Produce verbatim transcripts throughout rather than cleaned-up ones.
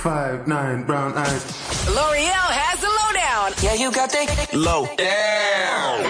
Five, nine, brown eyes. L'Oreal has the lowdown. Yeah, you got that? Low down.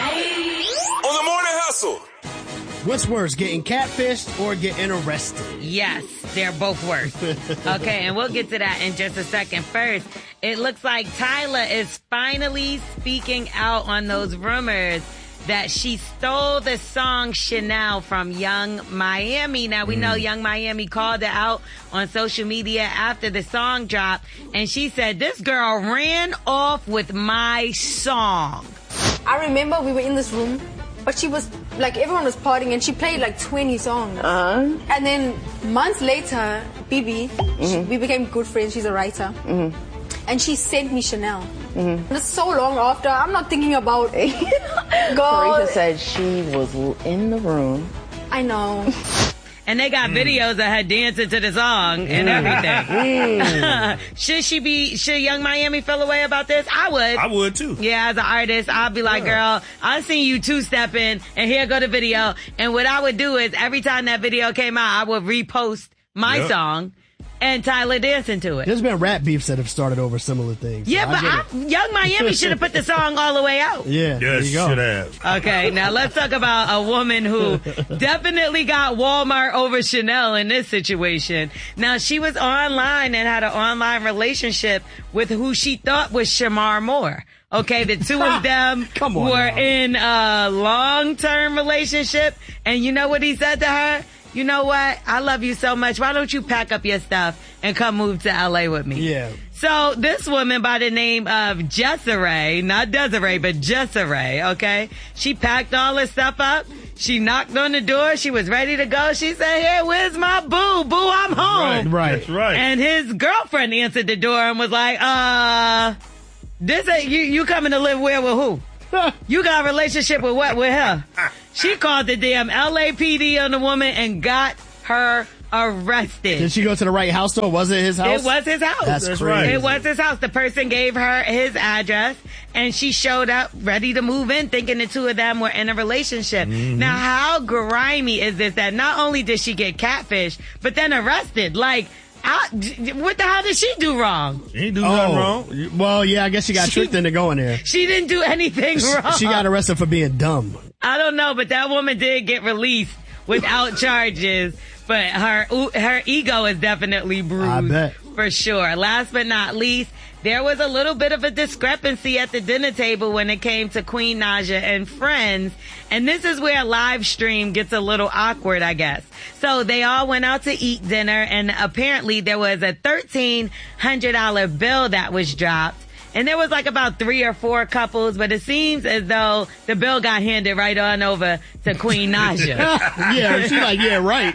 On the Morning Hustle. What's worse, getting catfished or getting arrested? Yes, they're both worse. Okay, and we'll get to that in just a second. First, it looks like Tyla is finally speaking out on those rumors that she stole the song Chanel from Young Miami. Now, we mm. know Young Miami called it out on social media after the song dropped, and she said, this girl ran off with my song. I remember we were in this room, but she was, like, everyone was partying, and she played, like, twenty songs. Uh-huh. And then months later, Bibi, mm-hmm. she, we became good friends. She's a writer. Mm-hmm. And she sent me Chanel. Mm-hmm. It's so long after. I'm not thinking about it. God. Teresa said she was in the room. I know. And they got mm. videos of her dancing to the song and mm. everything. Mm. Should she be, should Young Miami feel away about this? I would. I would too. Yeah, as an artist, I'd be like, yeah. girl, I seen you two-stepping and here go the video. And what I would do is every time that video came out, I would repost my yep. song. And Tyla dancing to it. There's been rap beefs that have started over similar things. Yeah, so but I I, Young Miami should have put the song all the way out. Yeah, yes, should have. Okay, now let's talk about a woman who definitely got Walmart over Chanel in this situation. Now, she was online and had an online relationship with who she thought was Shamar Moore. Okay, the two of them Come on were now. in a long-term relationship. And you know what he said to her? You know what? I love you so much. Why don't you pack up your stuff and come move to L A with me? Yeah. So this woman by the name of Jessere, not Desiree, but Jessere, okay? She packed all her stuff up. She knocked on the door. She was ready to go. She said, hey, where's my boo? Boo, I'm home. Right, right. That's right. And his girlfriend answered the door and was like, uh, this ain't, you, you coming to live where with who? You got a relationship with what? With her? She called the damn L A P D on the woman and got her arrested. Did she go to the right house though? Was it his house? It was his house. That's, That's crazy. right. It was his house. The person gave her his address and she showed up ready to move in thinking the two of them were in a relationship. Mm-hmm. Now, how grimy is this that not only did she get catfished, but then arrested? Like, I, what the hell did she do wrong? She didn't do oh, nothing wrong. Well, yeah, I guess she got she, tricked into going there. She didn't do anything wrong. She got arrested for being dumb. I don't know, but that woman did get released without charges. But her her ego is definitely bruised. I bet. For sure. Last but not least, there was a little bit of a discrepancy at the dinner table when it came to Queen Naija and friends. And this is where a live stream gets a little awkward, I guess. So they all went out to eat dinner, and apparently there was a thirteen hundred dollars bill that was dropped. And there was like about three or four couples, but it seems as though the bill got handed right on over to Queen Naija. Yeah, she's like, yeah, right.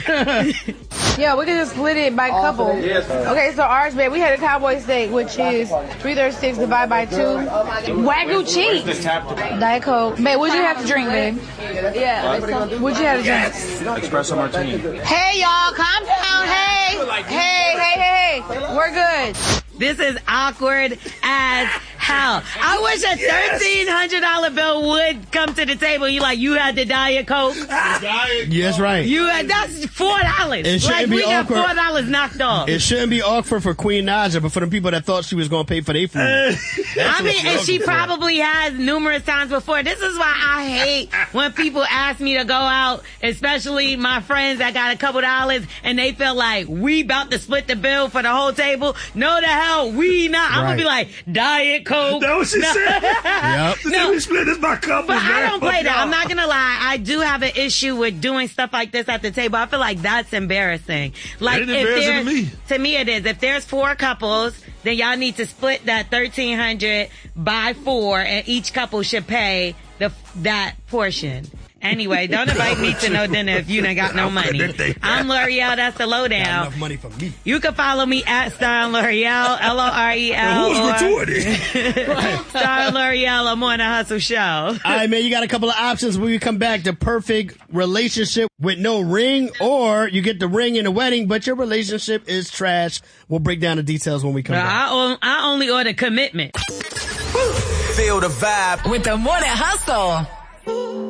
Yeah, we can just split it by couple. Yes, okay, so ours, babe, we had a cowboy steak, which is three thirty-six divided by two. Wagyu cheese. Diet Coke. Babe, what'd you have to drink, babe? Yeah. What'd you have to drink? Espresso martini. Hey, y'all, calm down. Hey. Hey, hey, hey, hey. We're good. This is awkward as hell. I wish a thirteen hundred dollars bill would come to the table. You like, you had the Diet Coke? Yes, right. You had, that's four dollars. It shouldn't like, be we awkward. got four dollars knocked off. It shouldn't be awkward for Queen Naija, but for the people that thought she was going to pay for their food. I mean, and she probably has numerous times before. This is why I hate when people ask me to go out, especially my friends that got a couple dollars, and they feel like we about to split the bill for the whole table. No, the hell we not. I'm right. gonna be like, Diet Coke. That what she no. said? Yep. No. We split this by couples, But man. I don't play Fuck that. y'all. I'm not gonna lie. I do have an issue with doing stuff like this at the table. I feel like that's embarrassing. Like, It ain't if embarrassing there's, to me. to me it is. If there's four couples, then y'all need to split that thirteen hundred by four, and each couple should pay the that portion. Anyway, don't invite me to no dinner if you ain't got no money. I'm L'Oreal. That's the lowdown. Got enough money for me. You can follow me at Star L'Oreal, L O R E L. Who's retorted? Star L'Oreal, I'm on a Hustle Show. All right, man, you got a couple of options when we come back. The perfect relationship with no ring, or you get the ring in the wedding, but your relationship is trash. We'll break down the details when we come Well, back. I, on, I only order commitment. Feel the vibe With the Morning Hustle.